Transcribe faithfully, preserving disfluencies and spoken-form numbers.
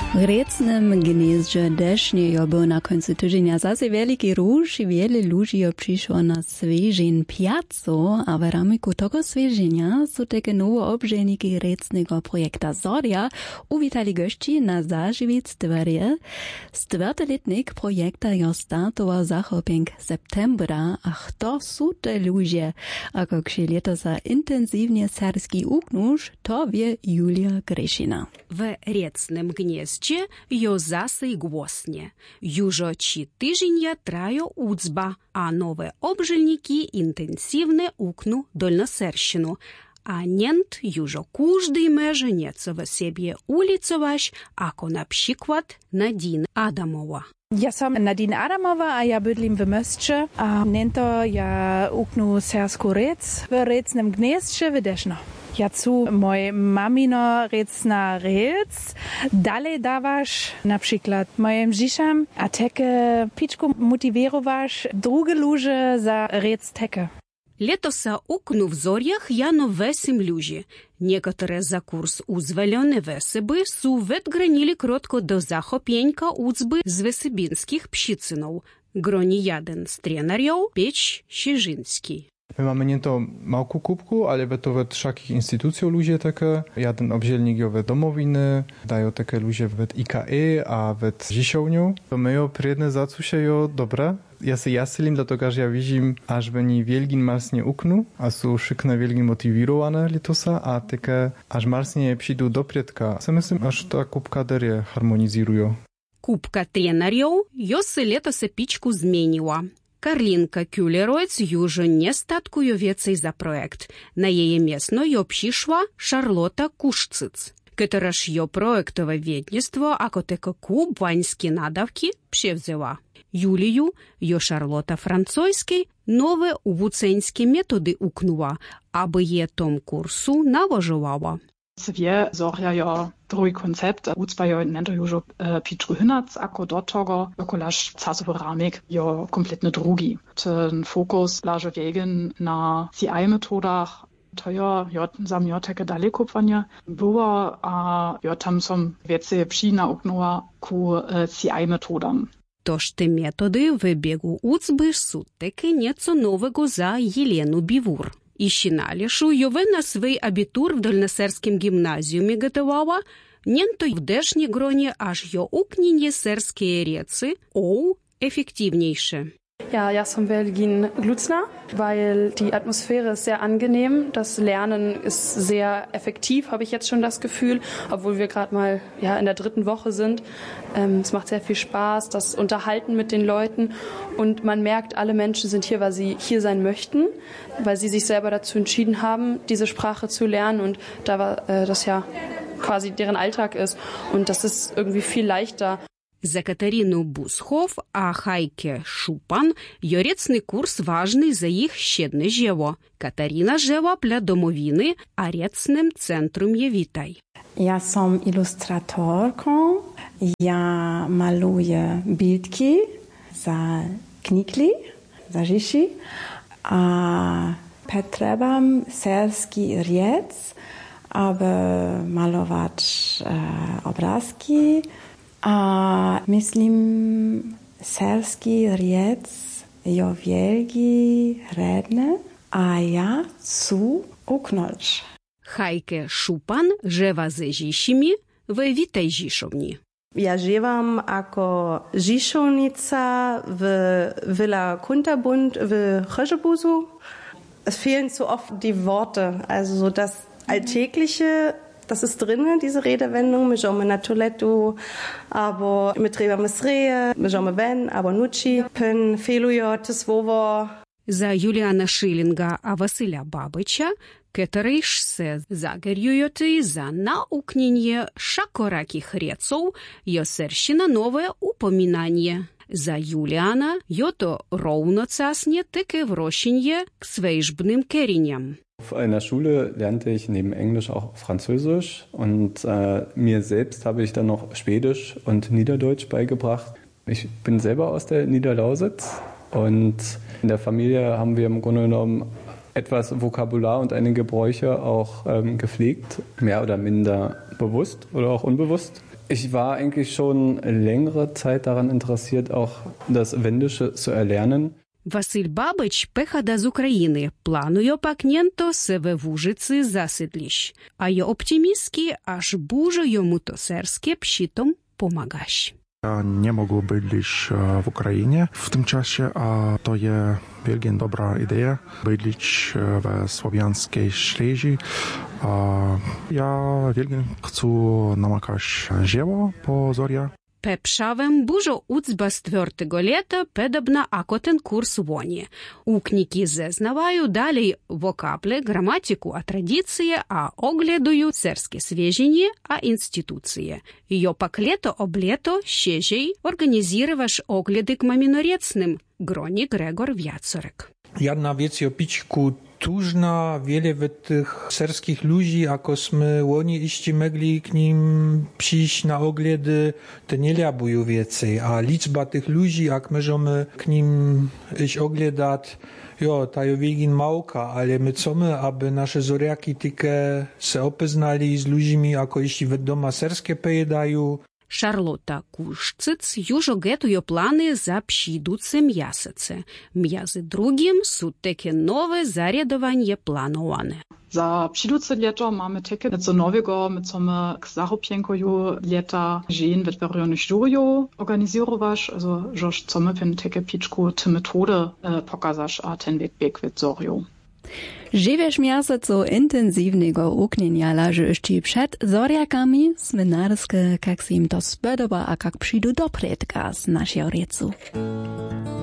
W recnym gnieździe desznie był na końcu tygodnia zase wielki róż i wiele ludzi przyszło na świeżeń piazzo, a w ramiku tego świeżenia są takie nowe obżeniki recnego projekta Zoria uwitali gości na zażywiec dworie. Stwartoletnik projekta jo startował zachopięk septembra, a kto są te ludzie, a jak się letosa intensywnie serski uknusz, to wie Julia Greszina. W recnym gnieździe jo zase głosnie. Jużo ci tydzienia trajo ucba, a nowe obżelniki intensywne uknu dolnoserщину. A nient jużo każdy może nieco w siebie ulicować, ako na przykład Nadine Adamowa. Ja sam Nadine Adamowa, a ja bydlim w Mostce, a nento ja uknu sersku rec w recnym gnieździe w Deszno. Ja cu moj mamino recna rec dalej dawasz na przykład moim dziszam, a teke piczku motiwirowasz drugie ludzie za rec teke. Letosa uknu w Зорях jano wesem ludzi. Niektóre za kurs uzwolone weseby su wetgranili krótko do zachopieńka ucby z wesebinskich psicynów. Groni jeden z trenerów Pieć Sierzyński. My mamy nie to małku kubku, ale we to we wszakich instytucjach ludzie takie. Jeden obzielnik jo we domowiny, dają takie ludzie we I K E, a we dziesiątniu. To my jo priedne zacu się jo dobre. Ja se jaselim, dlatego że ja widzim, aż będą wielgin marsnie uknu, a są szykne wielgin motiwirowane litosa, a takie aż marsnie przyjdą do priedka. Ja myślę, aż ta kubka derie harmonizują. Kubka trenerów jo se letosa piczku zmieniła. Karlinka Kühleroic już nie statkuje więcej za projekt. Na jej miejsce jo przyszła Charlotta Kuszcyc, któraż jo projektowe wiednictwo jako tylko kubańskie nadawki przewzięła. Juliju jo Charlotta francuskiej nowe uwuceńskie metody uknuła, aby je tom kursu nałożowała. Wie Zoria jo drugi koncept, ucba jo nento już piczku hynac, ako do tego okolaż casowy ramik jo kompletny drugi. Ten fokus laże wegen na C I metodach, to jo, jo sam jo takie dalekopanie było, a jo tam są więcej przyna uknuła ku C I metodam. Toż te metody w biegu ucby są takie nieco nowego za Jelenę Biwur. I sinališu jove na svej abitur v dolnoserskim gimnazijumi gotowała, niento w desznie gronie aż jo ukninje serskie rece o efektywniejsze. Ja, ja som Belgin Glutzner, weil die Atmosphäre ist sehr angenehm. Das Lernen ist sehr effektiv, habe ich jetzt schon das Gefühl, obwohl wir gerade mal ja, in der dritten Woche sind. Ähm, es macht sehr viel Spaß, das Unterhalten mit den Leuten und man merkt, alle Menschen sind hier, weil sie hier sein möchten, weil sie sich selber dazu entschieden haben, diese Sprache zu lernen und da war äh, das ja quasi deren Alltag ist und das ist irgendwie viel leichter. За Катерину Бусхов, а Хайке Шупан, йорецний курс важний за їх щедне жево. Катерина жева пля домовiny, a recnym centrum je witaj. Ja som ilustratorką, ja maluję bildki za knikli, za Žiši, a potrzebam serski riec, aby malować e, obrazki. A myslím, serski riec jo wielgi redne, a ja cu uknąć. Хайке Шупан жева ze Žišimi w Witaj Žišovni. Ja żywam jako Žišovnica w Villa Kunterbund w Chöschebusu. Es fehlen zu oft die Worte, also so das Alltägliche. Das ist drin, diese Redewendung. My żomy na toaletu, albo my trebamy sreje, my żomy ven, albo nuci, pen felujo te słowo. За Юліана Шилінга а Василя Бабича, котрий ж се загерюють за наукніння шакораких рецов, йосерщина нове упомінання. За Юліана йото ровно цасне таке врощення к свейжбним керінням. Auf einer Schule lernte ich neben Englisch auch Französisch und äh, mir selbst habe ich dann noch Schwedisch und Niederdeutsch beigebracht. Ich bin selber aus der Niederlausitz und in der Familie haben wir im Grunde genommen etwas Vokabular und einige Bräuche auch ähm, gepflegt, mehr oder minder bewusst oder auch unbewusst. Ich war eigentlich schon längere Zeit daran interessiert, auch das Wendische zu erlernen. Василь Бабич пехада з України, планує пакнєнто себе в Ужиці засидліщ, а й оптимістки аж бужо йому то серсkie pšitom pomagaš. Ja nie mogło bydlić w Ukrainie w tym czasie, a to jest wielkie dobra idea bydlić we słowiańskiej Ślezii. Ja wielkie chcę namakać dzieło po Zoria. Пепшавем бужо уцба з твертого лета педобна акотен курс воні. Укніки зезнаваю далі вокабле, граматику, а традиції, а оглядую церське свеження, а інституції. Йо пак лето об лето щежей організіруваш огляди к мамінорецним, гроні Gregor Wiacorek. Jedna wiec o pićku tużna, wiele w tych serskich ludzi, ako sme oni iście mogli k nim przyjść na ogledy, to nie liabują więcej, a liczba tych ludzi, jak możemy k nim iść ogledać, jo, ta jo wiegin małka, ale my co my, aby nasze zoriaki tyke se opeznali z ludźmi, ako jeśli w doma serskie pojedają. Шарлота Кушциц южо гетує плани за пшідуце м'ясице. М'язи другим су теке нове зарядовanje planovane. Za přiduce ljeto mamy teke něco nowego, my chcemy k zachopjenkoju leta žen wettbewerbnych Jurio organizirować, also żoż chcemy w teke piczku te metode e, pokazasz, a ten weg weg wird Sorio. Żywiesz miaseco intensywnego uknienia laży jeszcze przed zoriakami, smenarskie, jak si im to spodoba, a jak przyjdą do predka z naszego riecu.